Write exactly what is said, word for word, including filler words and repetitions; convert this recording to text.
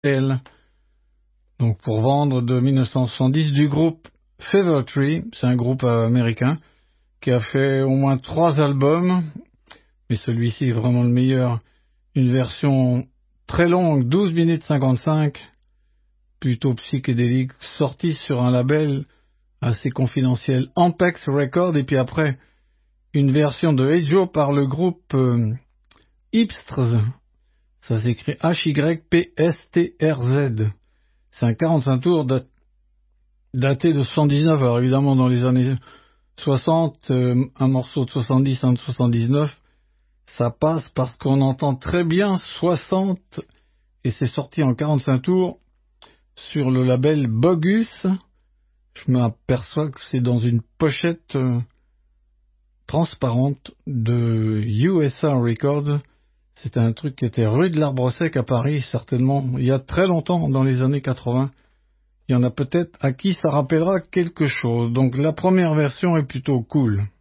L. Donc pour vendre de mille neuf cent soixante-dix du groupe Fever Tree, c'est un groupe américain qui a fait au moins trois albums, mais celui-ci est vraiment le meilleur. Une version très longue, douze minutes cinquante-cinq, plutôt psychédélique, sortie sur un label assez confidentiel, Ampex Records, et puis après une version de Hey Joe par le groupe euh, Hipsters. Ça s'écrit H Y P S T R Z. C'est un quarante-cinq tours dat- daté de soixante-dix-neuf. Alors évidemment, dans les années soixante, euh, un morceau de soixante-dix, un de soixante-dix-neuf, ça passe parce qu'on entend très bien soixante, et c'est sorti en quarante-cinq tours sur le label Bogus. Je m'aperçois que c'est dans une pochette euh, transparente de U S A Records. C'était un truc qui était rue de l'Arbre Sec à Paris, certainement, il y a très longtemps, dans les années quatre-vingts. Il y en a peut-être à qui ça rappellera quelque chose. Donc la première version est plutôt cool.